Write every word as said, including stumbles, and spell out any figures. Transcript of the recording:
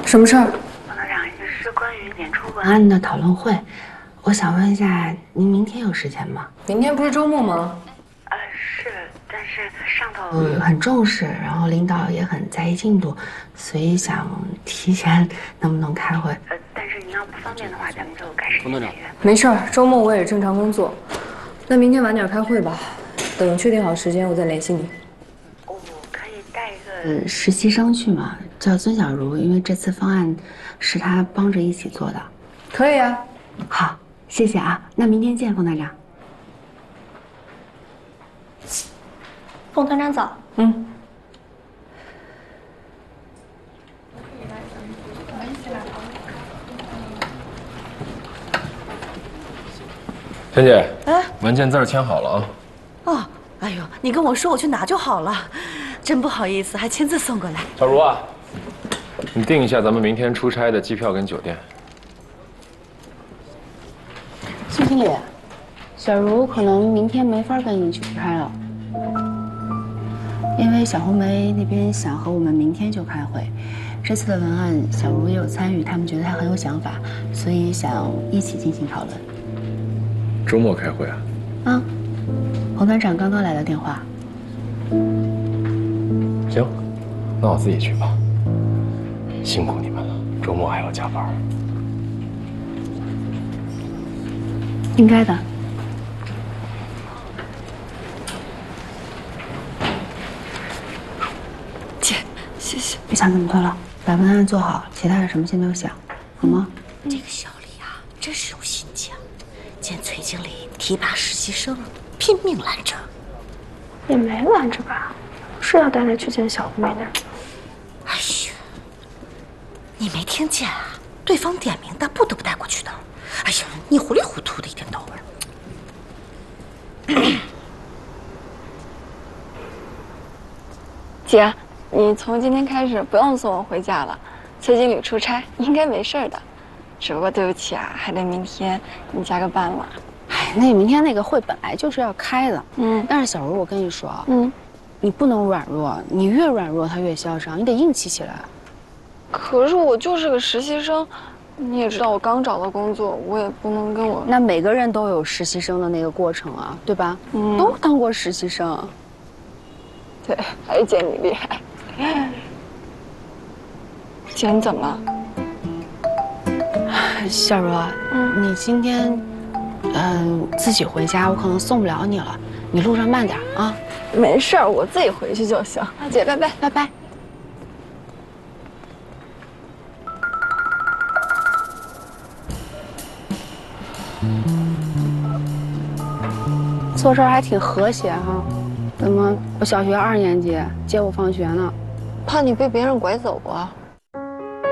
什么事儿？ 王道长，是关于演出文案的讨论会，我想问一下，您明天有时间吗？ 明天不是周末吗？ 呃，是，但是上头嗯很重视，然后领导也很在意进度，所以想提前能不能开会？呃，但是您要不方便的话，咱们就改时间再约。 没事儿，周末我也正常工作。那明天晚点开会吧，等确定好时间我再联系你。 我可以带一个呃实习生去吗？叫孙小茹，因为这次方案是她帮着一起做的。 可以啊。 好，谢谢啊。那明天见，冯团长。 冯团长早。 嗯。 萱姐，哎，文件字儿签好了啊。 哦，哎呦，你跟我说，我去拿就好了。真不好意思，还签字送过来。 小茹啊，你订一下咱们明天出差的机票跟酒店。 孙经理，小茹可能明天没法跟你去出差了，因为小红梅那边想和我们明天就开会。这次的文案，小茹也有参与，他们觉得她很有想法，所以想一起进行讨论。 周末开会啊？ 啊，洪团长刚刚来的电话。 行，那我自己去吧。辛苦你们了，周末还要加班。 应该的。 姐，谢谢。 别想那么多了，把文案做好，其他的什么先不要想，好吗？ 这个小李啊，真是有心机啊！见崔经理提拔实习生，拼命拦着。 也没拦着吧？是要带他去见小红梅的。 哎呀，你没听见啊？对方点名的，不得不带过去的。哎呀，你糊里糊涂的，一天到晚。 姐，你从今天开始不用送我回家了。崔经理出差，应该没事的。只不过对不起啊，还得明天你加个班了。 哎，那明天那个会本来就是要开的， 嗯。 但是小茹，我跟你说， 嗯， 你不能软弱，你越软弱他越嚣张，你得硬气起来。 可是我就是个实习生，你也知道我刚找到工作，我也不能跟我…… 那每个人都有实习生的那个过程啊，对吧？嗯，都当过实习生。 对，还是姐你厉害。姐，你怎么了？ 小茹，嗯，你今天，嗯、呃，自己回家，我可能送不了你了，你路上慢点啊。 没事儿，我自己回去就行。姐，拜拜， 拜拜。做事还挺和谐哈，怎么我小学二年级接我放学呢？ 怕你被别人拐走啊。